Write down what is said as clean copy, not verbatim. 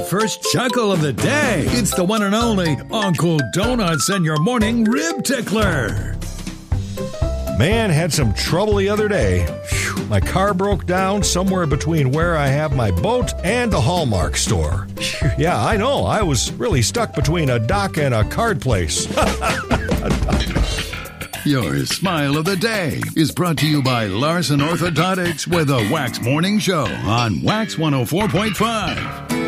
First chuckle of the day. It's the one and only Uncle Donuts and your morning rib tickler. Man, had some trouble the other day. Whew, my car broke down somewhere between where I have my boat and the Hallmark store. Yeah, I know. I was really stuck between a dock and a card place. Your smile of the day is brought to you by Larson Orthodontics with a Wax Morning Show on Wax 104.5.